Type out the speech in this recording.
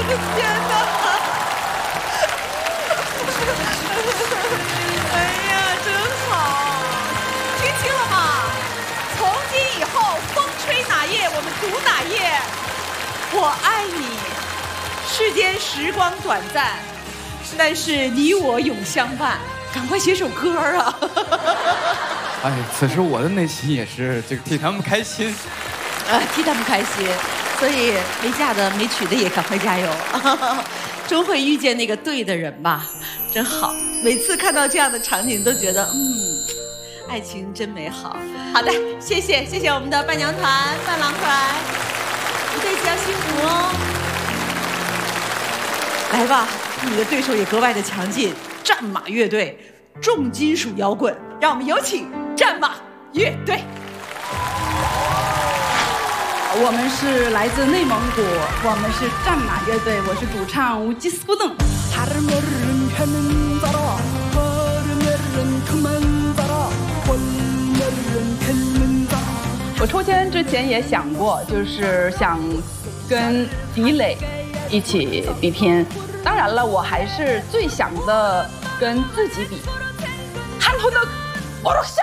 的天哪！哎呀，真好！听清了吗？从今以后，风吹哪页我们读哪页。我爱你，世间时光短暂，但是你我永相伴。赶快写首歌啊！ 哎，此时我的内心也是这个替他们开心， 替他们开心，所以没嫁的、没娶的也赶快加油，终会遇见那个对的人吧，真好。每次看到这样的场景，都觉得爱情真美好。好的，谢谢我们的伴娘团、伴郎团，一辈子要幸福哦。来吧，你的对手也格外的强劲。战马乐队，重金属摇滚，让我们有请战马乐队。 我们是来自内蒙古，我们是战马乐队，我是主唱吴基斯布登。我抽签之前也想过，就是想跟狄磊一起比拼。当然了，我还是最想的跟自己比。한번더 오락샤